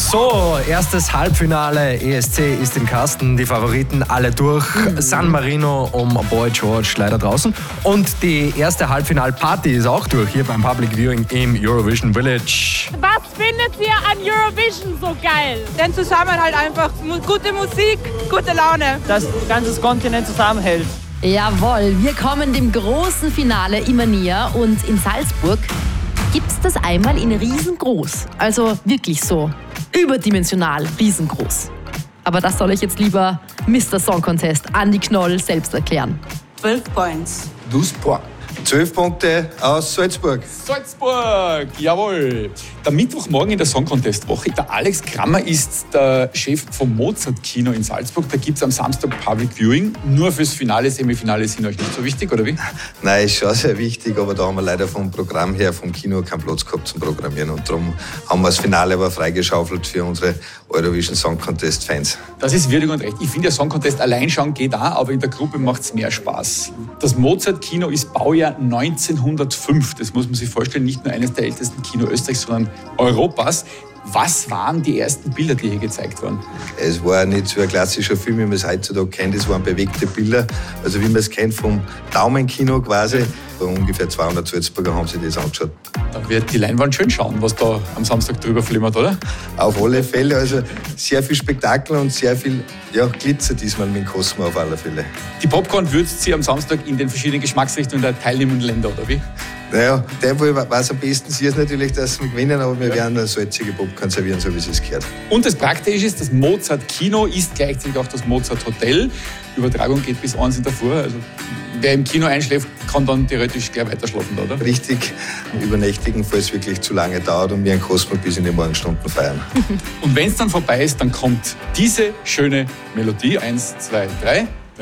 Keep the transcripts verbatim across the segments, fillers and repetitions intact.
So, erstes Halbfinale. E S C ist im Kasten. Die Favoriten alle durch. Mhm. San Marino um Boy George leider draußen. Und die erste Halbfinalparty ist auch durch hier beim Public Viewing im Eurovision Village. Was findet ihr an Eurovision so geil? Den Zusammenhalt einfach. Gute Musik, gute Laune. Dass das ganze Kontinent zusammenhält. Jawohl, wir kommen dem großen Finale immer näher und in Salzburg gibt es das einmal in riesengroß. Also wirklich so überdimensional riesengroß. Aber das soll ich jetzt lieber Mister Song Contest Andi Knoll selbst erklären. zwölf Points. douze points. zwölf Punkte aus Salzburg. Salzburg, jawohl. Der Mittwochmorgen in der Song Contest Woche. Der Alex Krammer ist der Chef vom Mozart Kino in Salzburg. Da gibt es am Samstag Public Viewing. Nur fürs Finale, Semifinale sind euch nicht so wichtig, oder wie? Nein, ist schon sehr wichtig, aber da haben wir leider vom Programm her, vom Kino, keinen Platz gehabt zum Programmieren. Und darum haben wir das Finale aber freigeschaufelt für unsere Eurovision Song Contest Fans. Das ist würdig und recht. Ich finde, der Song Contest allein schauen geht auch, aber in der Gruppe macht es mehr Spaß. Das Mozart Kino ist Baujahr neunzehnhundertfünf. Das muss man sich vorstellen, nicht nur eines der ältesten Kino Österreichs, sondern Europas. Was waren die ersten Bilder, die hier gezeigt wurden? Es war nicht so ein klassischer Film, wie man es heutzutage kennt. Es waren bewegte Bilder, also wie man es kennt vom Daumenkino quasi. Bei ungefähr zweihundert Salzburger haben sich das angeschaut. Da wird die Leinwand schön schauen, was da am Samstag drüber flimmert, oder? Auf alle Fälle, also sehr viel Spektakel und sehr viel ja, Glitzer diesmal mit dem Cosmo auf alle Fälle. Die Popcorn würzt sie am Samstag in den verschiedenen Geschmacksrichtungen der teilnehmenden Länder, oder wie? Naja, der Fall weiß am besten sie ist natürlich, dass wir gewinnen, aber wir werden eine salzige Popcorn servieren, so wie es gehört. Und das Praktische ist, das Mozart Kino ist gleichzeitig auch das Mozart Hotel. Die Übertragung geht bis eins in der Früh. Also wer im Kino einschläft, kann dann theoretisch gleich weiter schlafen, oder? Richtig übernächtigen, falls es wirklich zu lange dauert und wir einen Cosmo bis in die Morgenstunden feiern. Und wenn es dann vorbei ist, dann kommt diese schöne Melodie. Eins, zwei, drei. Da,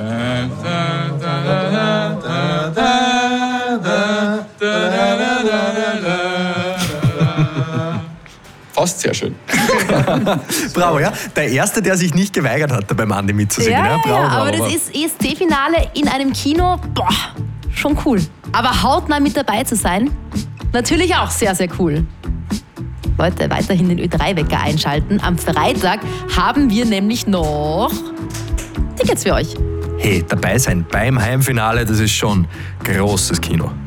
da, da, da, da, da, da, da, da, da. Fast sehr schön. Bravo, ja. Der Erste, der sich nicht geweigert hat, beim Andi mitzusingen. Ja, ja, bravo, ja, bravo, aber bravo. das ist E S C-Finale in einem Kino, boah, schon cool. Aber hautnah mit dabei zu sein, natürlich auch sehr, sehr cool. Leute, weiterhin den Ö drei Wecker einschalten. Am Freitag haben wir nämlich noch Tickets für euch. Hey, dabei sein beim Heimfinale, das ist schon großes Kino.